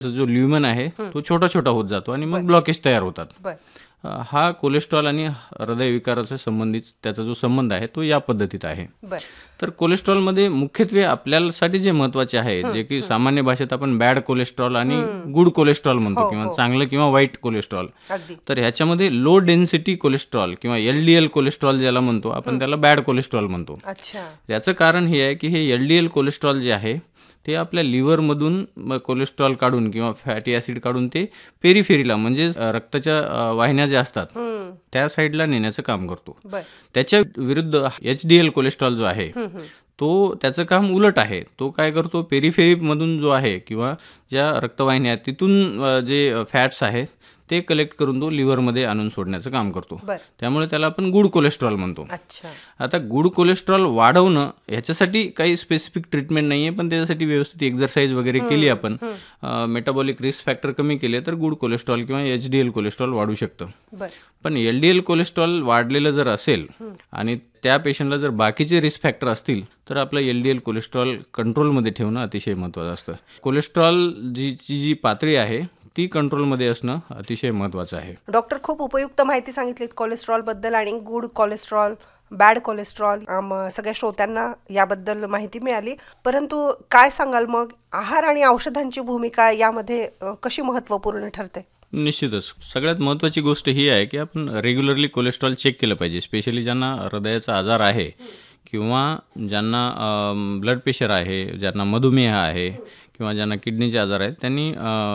जो ल्युमन आहे तो छोटा छोटा होत जातो आणि मग ब्लॉकेज तयार होतात. बर हा कोलेस्ट्रॉल आणि हृदयविकाराचा संबंधित त्याचा जो संबंध आहे तो या पद्धतीत आहे. बर तर कोलेस्ट्रॉलमध्ये मुख्यत्वे आपल्यासाठी जे महत्त्वाचे आहे, जे की सामान्य भाषेत आपण बॅड कोलेस्ट्रॉल आणि गुड कोलेस्ट्रॉल म्हणतो, हो, किंवा हो. चांगलं किंवा वाईट कोलेस्ट्रॉल. अगदी तर ह्याच्यामध्ये लो डेन्सिटी कोलेस्ट्रॉल किंवा LDL कोलेस्ट्रॉल ज्याला म्हणतो आपण, त्याला बॅड कोलेस्ट्रॉल म्हणतो. अच्छा याचं कारण हे आहे की हे LDL कोलेस्ट्रॉल जे आहे ते आपल्या लिव्हरमधून कोलेस्ट्रॉल काढून किंवा फॅटी ॲसिड काढून ते पेरिफेरीला म्हणजे रक्ताच्या वाहिन्या ज्या असतात त्या साईडला नेण्याचं काम करतो. बर त्याच्या विरुद्ध HDL कोलेस्ट्रॉल जो आहे तो त्याचं काम उलट आहे. तो काय करतो, पेरिफेरीमधून जो आहे किंवा ज्या रक्तवाहिन्या आहेत तिथून जे फॅट्स आहेत ते कलेक्ट करून तो लिव्हरमध्ये आणून सोडण्याचं काम करतो. बर त्यामुळे त्याला आपण गुड कोलेस्ट्रॉल म्हणतो. अच्छा आता गुड कोलेस्ट्रॉल वाढवणं ह्याच्यासाठी काही स्पेसिफिक ट्रीटमेंट नाही आहे, पण त्याच्यासाठी व्यवस्थित एक्झरसाईज वगैरे केली आपण, मेटाबॉलिक रिस्क फॅक्टर कमी केले तर गुड कोलेस्ट्रॉल किंवा HDL कोलेस्ट्रॉल वाढू शकतं. बर पण LDL कोलेस्ट्रॉल वाढलेलं जर असेल आणि त्या पेशंटला जर बाकीचे रिस्क फॅक्टर असतील तर आपलं LDL कोलेस्ट्रॉल कंट्रोलमध्ये ठेवणं अतिशय महत्त्वाचं असतं. कोलेस्ट्रॉल जी पातळी आहे ती कंट्रोलमध्ये असणं अतिशय महत्त्वाचं आहे. डॉक्टर, खूप उपयुक्त माहिती सांगितलीत कोलेस्ट्रॉल बद्दल आणि गुड कोलेस्ट्रॉल, बॅड कोलेस्ट्रॉल. सगळ्या श्रोत्यांना याबद्दल माहिती मिळाली. परंतु काय सांगाल मग, आहार आणि औषधांची भूमिका यामध्ये कशी महत्त्वपूर्ण ठरते? निश्चितच सगळ्यात महत्त्वाची गोष्ट ही आहे की आपण रेग्युलरली कोलेस्ट्रॉल चेक केलं पाहिजे. स्पेशली ज्यांना हृदयाचा आजार आहे किंवा ज्यांना ब्लड प्रेशर आहे, ज्यांना मधुमेह आहे किंवा ज्यांना किडनीचे आजार आहेत, त्यांनी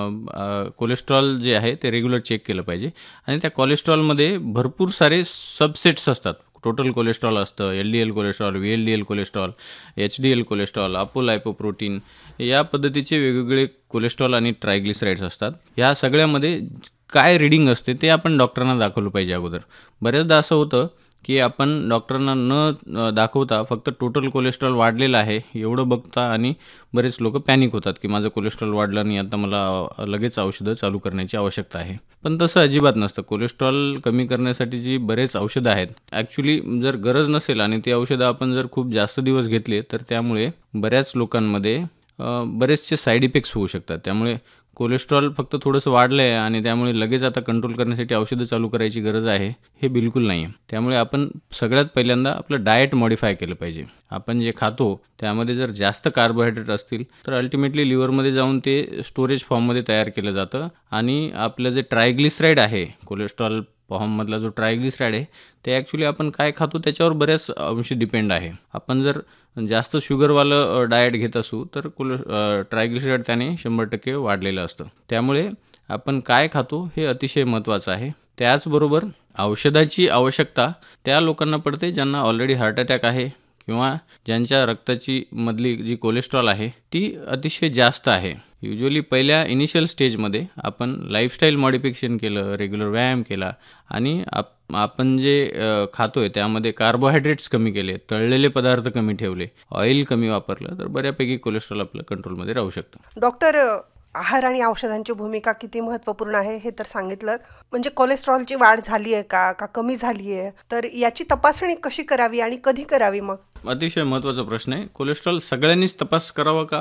कोलेस्ट्रॉल जे आहे ते रेग्युलर चेक केलं पाहिजे. आणि त्या कोलेस्ट्रॉलमध्ये भरपूर सारे सबसेट्स असतात. टोटल कोलेस्ट्रॉल असतं, LDL cholesterol, VLDL cholesterol, HDL cholesterol, अपोलायपोप्रोटीन, या पद्धतीचे वेगवेगळे कोलेस्ट्रॉल आणि ट्रायग्लिसराईड्स असतात. ह्या सगळ्यामध्ये काय रिडिंग असते ते आपण डॉक्टरांना दाखवलं पाहिजे अगोदर. बऱ्याचदा असं होतं की आपण डॉक्टरांना न दाखवता फक्त टोटल कोलेस्ट्रॉल वाढलेलं आहे एवढं बघता आणि बरेच लोक पॅनिक होतात की माझं कोलेस्ट्रॉल वाढलं आणि आता मला लगेच औषधं चालू करण्याची आवश्यकता आहे. पण तसं अजिबात नसतं. कोलेस्ट्रॉल कमी करण्यासाठी जी बरेच औषधं आहेत, ॲक्च्युली जर गरज नसेल आणि ती औषधं आपण जर खूप जास्त दिवस घेतले तर त्यामुळे बऱ्याच लोकांमध्ये बरेचसे साईड इफेक्ट्स होऊ शकतात. त्यामुळे कोलेस्ट्रॉल फक्त थोडंसं वाढलं आहे आणि त्यामुळे लगेच आता कंट्रोल करण्यासाठी औषधं चालू करायची गरज आहे हे बिलकुल नाही आहे. त्यामुळे आपण सगळ्यात पहिल्यांदा आपलं डाएट मॉडिफाय केलं पाहिजे. आपण जे खातो त्यामध्ये जर जास्त कार्बोहायड्रेट असतील तर अल्टिमेटली लिव्हरमध्ये जाऊन ते स्टोरेज फॉर्ममध्ये तयार केलं जातं आणि आपलं जे ट्रायग्लिसराईड आहे, कोलेस्ट्रॉल फॉर्ममधला जो ट्रायग्लिसराईड आहे, ते ॲक्च्युली आपण काय खातो त्याच्यावर बऱ्याच अंशी डिपेंड आहे. आपण जर जास्त शुगरवालं डाएट घेत असू तर ट्रायग्लिसराईड त्याने 100% वाढलेलं असतं. त्यामुळे आपण काय खातो हे अतिशय महत्त्वाचं आहे. त्याचबरोबर औषधाची आवश्यकता त्या लोकांना पडते ज्यांना ऑलरेडी हार्ट अटॅक आहे किंवा ज्यांच्या रक्ताची मधली जी कोलेस्ट्रॉल आहे ती अतिशय जास्त आहे. युजली पहिल्या इनिशियल स्टेजमध्ये आपण लाईफस्टाईल मॉडिफिकेशन केलं, रेग्युलर व्यायाम केला आणि आपण जे खातोय त्यामध्ये कार्बोहायड्रेट्स कमी केले, तळलेले पदार्थ कमी ठेवले, ऑइल कमी वापरलं तर बऱ्यापैकी कोलेस्ट्रॉल आपलं कंट्रोलमध्ये राहू शकतं. डॉक्टर, आहार आणि औषधांची भूमिका किती महत्त्वपूर्ण आहे हे तर सांगितलं. म्हणजे कोलेस्ट्रॉलची वाढ झाली आहे का कमी झाली आहे, तर याची तपासणी कशी करावी आणि कधी करावी? मग अतिशय महत्त्वाचा प्रश्न आहे. कोलेस्ट्रॉल सगळ्यांनीच तपास करावा का,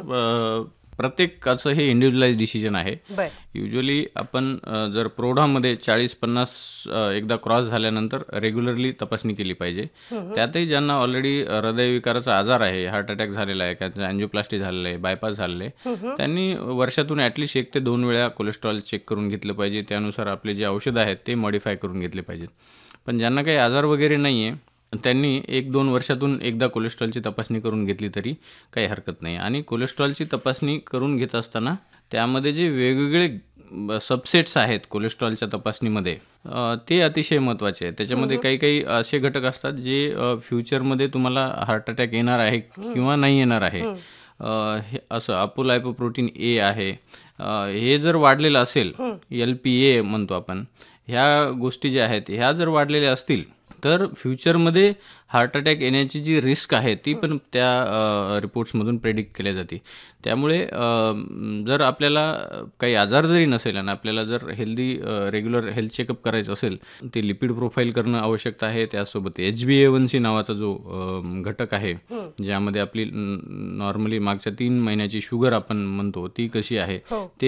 तर प्रत्येकाचं हे इंडिव्हिज्युअलाइज डिसिजन आहे. बर युजली आपण जर प्रौढामध्ये 40-50 एकदा क्रॉस झाल्यानंतर रेग्युलरली तपासणी केली पाहिजे. त्यातही ज्यांना ऑलरेडी हृदयविकाराचा आजार आहे, हार्ट अटॅक झालेला आहे, त्यांचं अँजिओप्लास्टी झालेलं आहे, बायपास झालेलं आहे, त्यांनी वर्षातून ॲटलिस्ट 1 ते 2 वेळा कोलेस्ट्रॉल चेक करून घेतलं पाहिजे. त्यानुसार आपले जे औषधं आहेत ते मॉडिफाय करून घेतले पाहिजेत. पण ज्यांना काही आजार वगैरे नाही आहे त्यांनी 1-2 वर्षातून एकदा कोलेस्ट्रॉलची तपासणी करून घेतली तरी काही हरकत नाही. आणि कोलेस्ट्रॉलची तपासणी करून घेत असताना त्यामध्ये जे वेगवेगळे सबसेट्स आहेत कोलेस्ट्रॉलच्या तपासणीमध्ये ते अतिशय महत्त्वाचे आहेत. त्याच्यामध्ये काही काही असे घटक असतात जे फ्युचरमध्ये तुम्हाला हार्ट अटॅक येणार आहे किंवा नाही येणार आहे. हे असं अपोलायपोप्रोटीन A आहे, हे जर वाढलेलं असेल, LPA म्हणतो आपण, ह्या गोष्टी ज्या आहेत ह्या जर वाढलेल्या असतील तर फ्युचरमध्ये हार्ट अटॅक येण्याची जी रिस्क आहे ती पण त्या रिपोर्ट्समधून प्रेडिक्ट केल्या जाते. त्यामुळे जर आपल्याला काही आजार जरी नसेल आणि आपल्याला जर रेग्युलर हेल्थ चेकअप करायचं असेल ते लिपिड प्रोफाईल करणं आवश्यक आहे. त्यासोबत HbA1c नावाचा जो घटक आहे ज्यामध्ये आपली नॉर्मली मागच्या 3 महिन्याची शुगर आपण म्हणतो ती कशी आहे ते